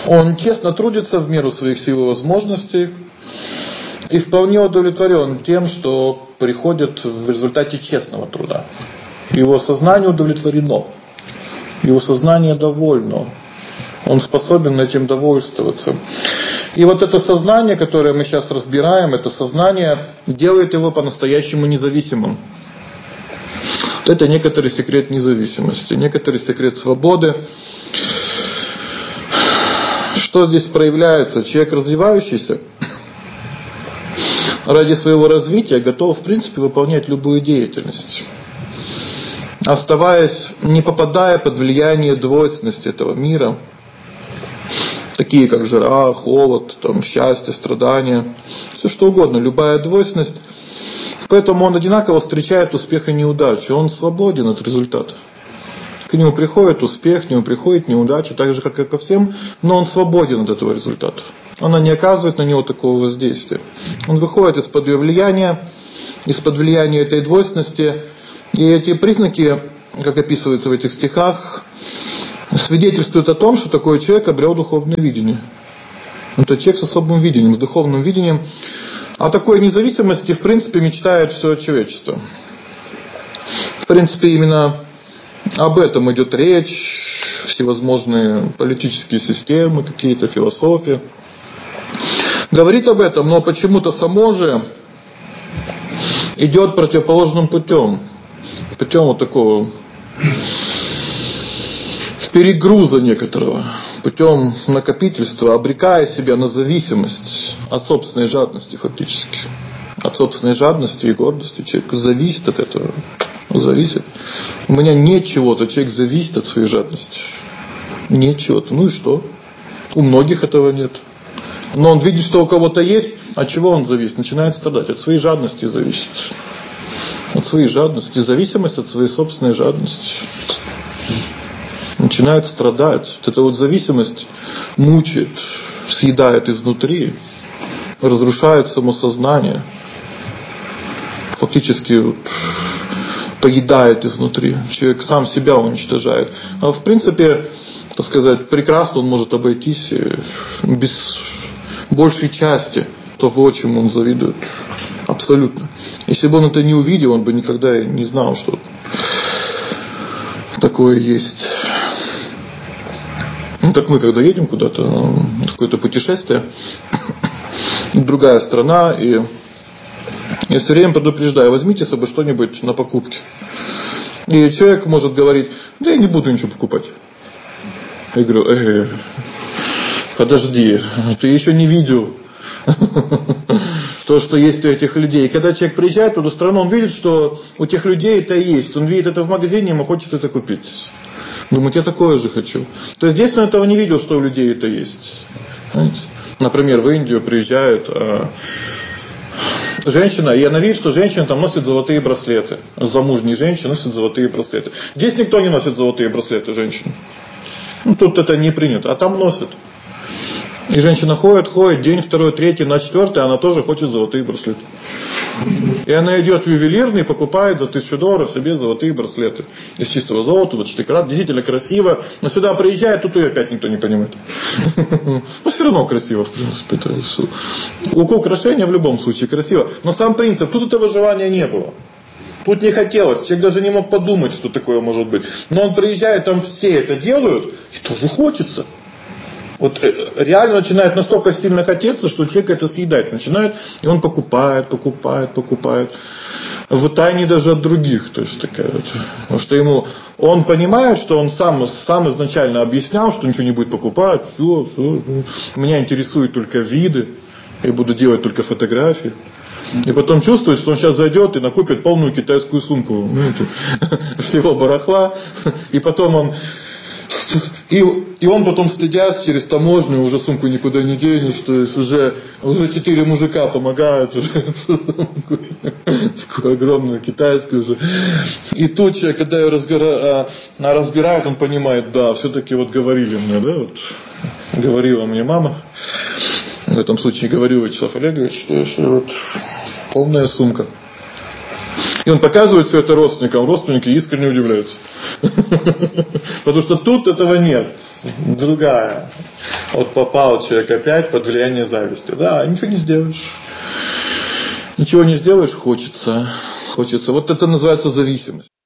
Он честно трудится в меру своих сил и возможностей и вполне удовлетворен тем, что приходит в результате честного труда. Его сознание удовлетворено, его сознание довольно, он способен этим довольствоваться. И вот это сознание, которое мы сейчас разбираем, это сознание делает его по-настоящему независимым. Это некоторый секрет независимости, некоторый секрет свободы. Что здесь проявляется? Человек развивающийся ради своего развития готов, в принципе, выполнять любую деятельность, оставаясь, не попадая под влияние двойственности этого мира, такие как жара, холод, там, счастье, страдания, все что угодно, любая двойственность. Поэтому он одинаково встречает успех и неудачу, он свободен от результата. К нему приходит успех, к нему приходит неудача, так же, как и ко всем, но он свободен от этого результата. Она не оказывает на него такого воздействия. Он выходит из-под ее влияния, из-под влияния этой двойственности. И эти признаки, как описывается в этих стихах, свидетельствуют о том, что такой человек обрел духовное видение. Это человек с особым видением, с духовным видением. О такой независимости, в принципе, мечтает все человечество. В принципе, именно об этом идет речь, всевозможные политические системы, какие-то философии. Говорит об этом, но почему-то само же идет противоположным путем. Путем вот такого перегруза некоторого, путем накопительства, обрекая себя на зависимость от собственной жадности фактически. От собственной жадности и гордости человек зависит от этого. Зависит. У меня нет чего-то, человек зависит от своей жадности. Нет чего-то. Ну и что? У многих этого нет. Но он видит, что у кого-то есть, от чего он зависит? Начинает страдать. От своей жадности зависит. От своей жадности. Зависимость от своей собственной жадности. Начинает страдать. Вот эта вот зависимость мучает, съедает изнутри, разрушает самосознание. Фактически поедает изнутри. Человек сам себя уничтожает. А в принципе, так сказать, прекрасно он может обойтись без большей части того, чему он завидует. Абсолютно. Если бы он это не увидел, он бы никогда и не знал, что такое есть. Ну, так мы когда едем куда-то, в какое-то путешествие, другая страна, и я все время предупреждаю, возьмите с собой что-нибудь на покупки. И человек может говорить, да я не буду ничего покупать. Я говорю, подожди, ты еще не видел то, что есть у этих людей. И когда человек приезжает в эту страну, он видит, что у тех людей это есть. Он видит это в магазине, ему хочется это купить. Думает, я такое же хочу. То есть здесь он этого не видел, что у людей это есть. Знаете? Например, в Индию приезжает женщина, и она видит, что женщина там носит золотые браслеты. Замужние женщины носят золотые браслеты. Здесь никто не носит золотые браслеты, женщины. Ну, тут это не принято, а там носят. И женщина ходит, день, второй, третий, на четвертый, она тоже хочет золотые браслеты. И она идет в ювелирный и покупает за $1000 себе золотые браслеты. Из чистого золота, 24 карат, действительно красиво. Но сюда приезжает, тут ее опять никто не понимает. Но все равно красиво, в принципе. Украшение в любом случае красиво. Но сам принцип, тут этого желания не было. Тут не хотелось, человек даже не мог подумать, что такое может быть. Но он приезжает, там все это делают, и тоже хочется. Вот реально начинает настолько сильно хотеться, что человек это съедать начинает, и он покупает. В тайне даже от других. То есть такая вот. Потому что он понимает, что он сам изначально объяснял, что ничего не будет покупать. Все. Меня интересуют только виды. Я буду делать только фотографии. И потом чувствует, что он сейчас зайдет и накупит полную китайскую сумку. Всего барахла. И потом он... И он потом, стыдясь, через таможню, уже сумку никуда не денешь, то есть уже 4 мужика помогают, уже такую огромную китайскую уже. И тут человек, когда ее разбирает, он понимает, да, все-таки вот говорили мне, да, вот говорила мне мама, в этом случае говорил Вячеслав Олегович, что вот полная сумка. И он показывает все это родственникам, родственники искренне удивляются. Потому что тут этого нет. Другая. Вот попал человек опять под влияние зависти. Да, ничего не сделаешь. Ничего не сделаешь, хочется. Вот это называется зависимость.